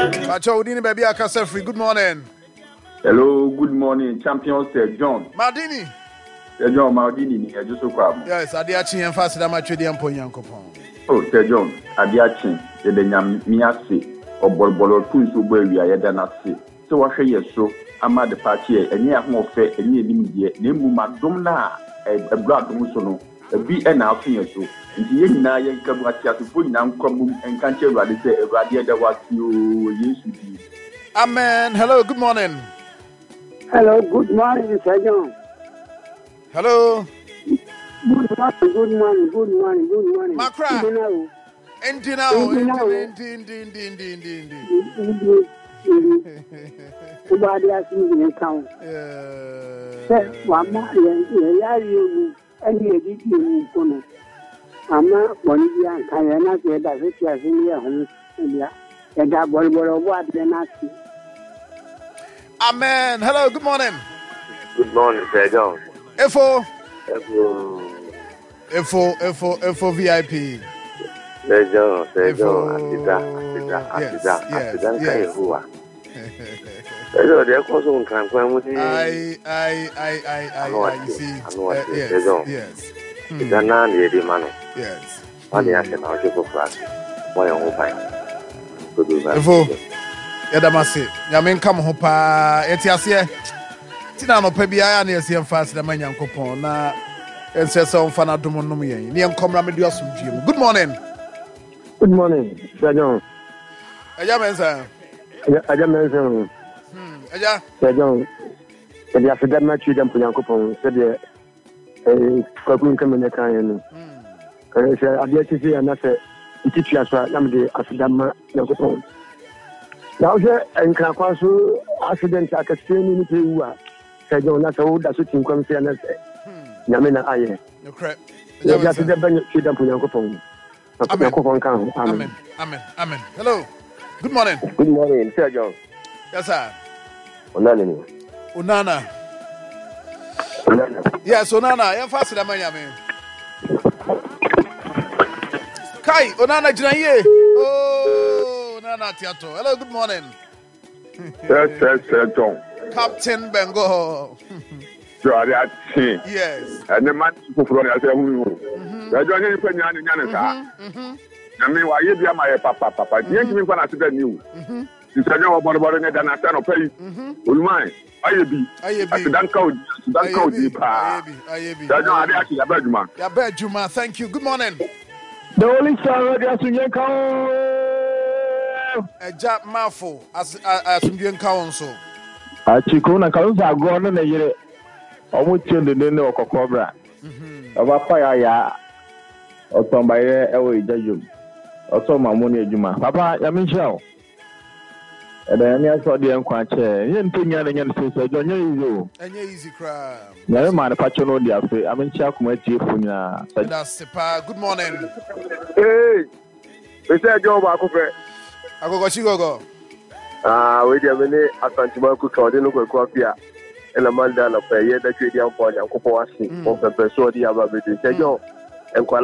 Pacho Udini baby Akasa free. Good morning. Hello, good morning, champion Sir John. Mardini. Sir John Mardini, I just woke up. Yes, Adiachi and Fast Damachi and Ponyankopon. Oh, Sir John, Adiachi, the Miasi, or Bolbolo Punsu, where we are Danasi. So I say so. I'm at the party, and near more fair, and near me, name Madonna, a blood musono, a B and our senior so. And the young Naya come at Yasufu, now come and can't you rather say a radia that was you used to be. Amen. Hello, good morning. Hello, good morning, Sir John. Hello. Good morning. Macra. Intina. Everybody has been in town. One more, you and you. I'm not one year, I am not yet as it was in your home. And that boy will what then ask you. Amen. Hello, good morning. Good morning, Sir John. Efo VIP. Sir John, Yadamase, Yamin come hopa, Etiasia. Tina no pebia na yesi fast na manyankopon na ensesa on fana domo no me yen. Niam komra me dio asomdie. Good morning. Good morning, Sir John. Aja mensa. Aja mensa. Aja. Sir John. Edia feda ma twi dem manyankopon se de kwakun kamene kan yen. Kan se adia tisi ya na se ititwa so na me de afeda ma manyankopon. Now, and Kakwasu accident at a same in Sir John, that's all that's what you come to and say. Yamina, I no crap. Just the benefit of Yankopon. Amen. Hello. Good morning. Good morning, Sir John. Yes, sir. Onana. Yes, Onana. You're fast in Miami. Kai, Onana Jinaye. Oh. Hello, good morning. Sir John. Captain Bengo. Yes. And the man who from the Johnny Penyan. I mean, why you be my papa? You ain't even accident new. You said no about it, and I stand up pay. Will mine. I be. Don't code. Juma. Thank you. Good morning. The only song that's in your car. A jab mouthful as Indian Council. Chikuna Kausa gone in a year. Almost in the dinner of Cobra. Of a fire, or some by away Jajum, or some ammonia Juma. Papa, Yamichel. And then I saw the Unquache. You didn't think anything to say, John, you. And easy crime. Never mind, Pachono, the affair. I mean, Chuck, my chief. That's the good morning. Hey, Mr. Joe Bacope. I go. We have any Asantima cook or the local coffee and a man down of a year that you don't find a couple of us of the person, the other, and